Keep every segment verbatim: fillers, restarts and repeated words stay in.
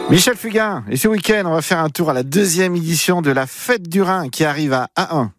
Michel Fugain, et ce week-end, on va faire un tour à la deuxième édition de la Fête du Rhin qui arrive à A un.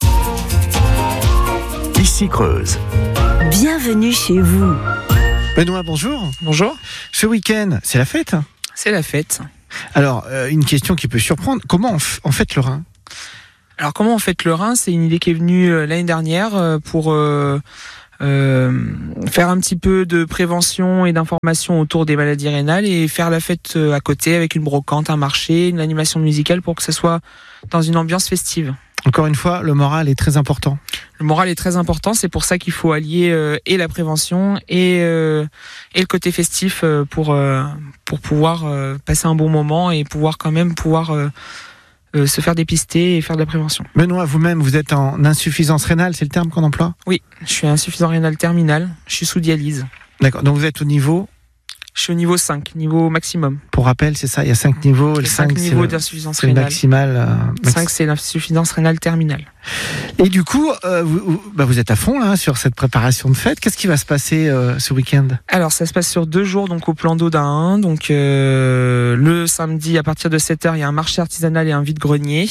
Ici Creuse. Bienvenue chez vous. Benoît, bonjour. Bonjour. Ce week-end, c'est la fête. C'est la fête. Alors, euh, une question qui peut surprendre, comment on, f- on fête le Rhin ? Alors, comment on fête le Rhin ? C'est une idée qui est venue euh, l'année dernière euh, pour euh, euh, faire un petit peu de prévention et d'information autour des maladies rénales et faire la fête euh, à côté avec une brocante, un marché, une animation musicale pour que ce soit dans une ambiance festive. Encore une fois, le moral est très important. Le moral est très important, c'est pour ça qu'il faut allier euh, et la prévention et, euh, et le côté festif euh, pour, euh, pour pouvoir euh, passer un bon moment et pouvoir quand même pouvoir euh, euh, se faire dépister et faire de la prévention. Benoît, vous-même, vous êtes en insuffisance rénale, c'est le terme qu'on emploie ? Oui, je suis insuffisant rénal terminal, je suis sous dialyse. D'accord, donc vous êtes au niveau, Je suis au niveau cinq, niveau maximum. pour rappel, c'est ça, il y a cinq niveaux. Il y a Le cinq cinq, c'est niveaux le, d'insuffisance c'est le rénale. maximal. euh, maxi- cinq, c'est l'insuffisance rénale terminale. Et du coup, euh, vous, vous- bah, vous êtes à fond là hein, sur cette préparation de fête. Qu'est-ce qui va se passer euh, ce week-end ? Alors, ça se passe sur deux jours, donc au plan d'eau d'A un. Donc, euh, le samedi, à partir de sept heures, il y a un marché artisanal et un vide-grenier.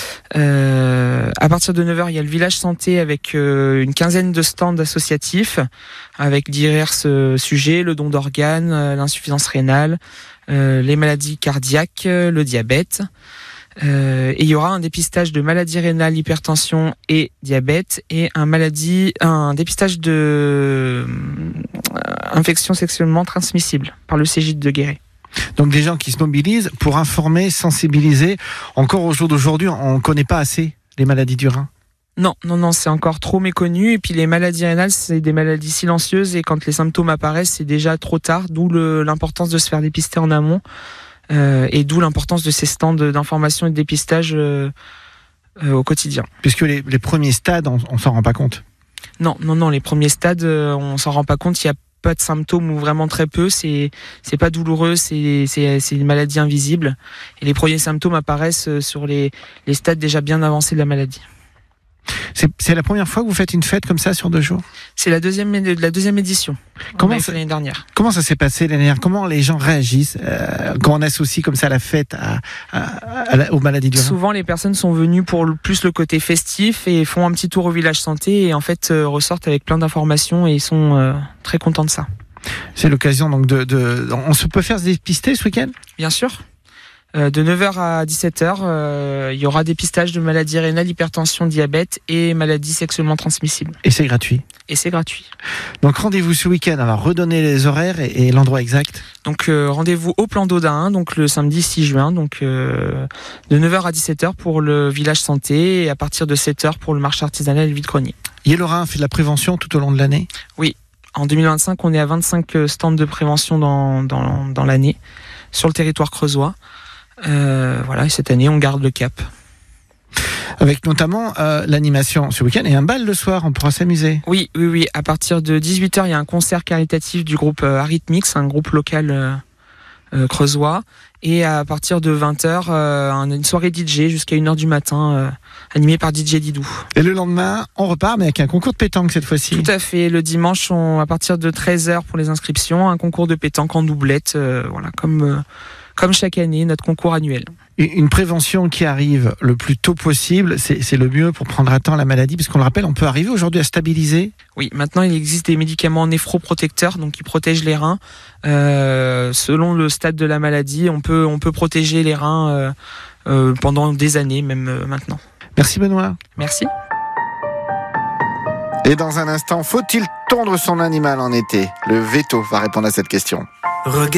Euh, à partir de neuf heures, il y a le village santé avec euh, une quinzaine de stands associatifs, avec divers euh, sujets, le don d'organes, euh, l'insuffisance rénale, euh, les maladies cardiaques, euh, le diabète. Euh, et il y aura un dépistage de maladies rénales, hypertension et diabète, et un maladie, un dépistage de euh, infection sexuellement transmissible par le Cégide de Guéret. Donc des gens qui se mobilisent pour informer, sensibiliser. Encore au jour d'aujourd'hui, on ne connaît pas assez les maladies du rein. Non, non, non, c'est encore trop méconnu. Et puis les maladies rénales, c'est des maladies silencieuses, et quand les symptômes apparaissent, c'est déjà trop tard. D'où le, l'importance de se faire dépister en amont, euh, et d'où l'importance de ces stands d'information et de dépistage euh, euh, au quotidien. Puisque les, les premiers stades, on, on s'en rend pas compte. Non, non, non, les premiers stades, euh, on s'en rend pas compte. Il y a pas de symptômes ou vraiment très peu. C'est, c'est pas douloureux. C'est, c'est, c'est une maladie invisible. Et les premiers symptômes apparaissent sur les, les stades déjà bien avancés de la maladie. C'est, c'est la première fois que vous faites une fête comme ça sur deux jours ? C'est la deuxième, la deuxième édition. Comment on l'a ça- fait l'année dernière. Comment ça s'est passé l'année dernière ? Comment les gens réagissent euh, quand on associe comme ça la fête à, à, à la- aux maladies du rein ? Souvent, les personnes sont venues pour le, plus le côté festif et font un petit tour au village santé et en fait euh, ressortent avec plein d'informations et ils sont euh, très contents de ça. C'est l'occasion donc de, de... On se peut faire se dépister ce week-end ? Bien sûr. Euh, de neuf heures à dix-sept heures, euh, il y aura dépistage de maladies rénales, hypertension, diabète et maladies sexuellement transmissibles. Et c'est gratuit. Et c'est gratuit. Donc rendez-vous ce week-end. Alors redonnez les horaires et, et l'endroit exact. Donc euh, rendez-vous au plan d'eau d'A un, donc le samedi six juin, donc euh, de neuf heures à dix-sept heures pour le village santé et à partir de sept heures pour le marché artisanal et le vide-grenier. Yellow Rhin fait de la prévention tout au long de l'année. En deux mille vingt-cinq, on est à vingt-cinq stands de prévention dans, dans, dans l'année sur le territoire creusois. Euh, voilà, et cette année, on garde le cap. Avec notamment euh, l'animation ce week-end et un bal le soir, on pourra s'amuser. Oui, oui, oui. À partir de dix-huit heures, il y a un concert caritatif du groupe euh, Arrhythmix, un groupe local euh, euh, creusois. Et à partir de vingt heures, euh, une soirée D J jusqu'à une heure du matin, euh, animée par D J Didou. Et le lendemain, on repart, mais avec un concours de pétanque cette fois-ci. Tout à fait. Le dimanche, on, à partir de treize heures pour les inscriptions, un concours de pétanque en doublette, euh, voilà, comme, euh, comme chaque année, notre concours annuel. Une prévention qui arrive le plus tôt possible, c'est, c'est le mieux pour prendre à temps la maladie, parce qu'on le rappelle, on peut arriver aujourd'hui à stabiliser. Oui, maintenant il existe des médicaments néphroprotecteurs, donc qui protègent les reins. Euh, selon le stade de la maladie, on peut on peut protéger les reins euh, euh, pendant des années, même euh, maintenant. Merci Benoît. Merci. Et dans un instant, faut-il tondre son animal en été ? Le veto va répondre à cette question. Regarde.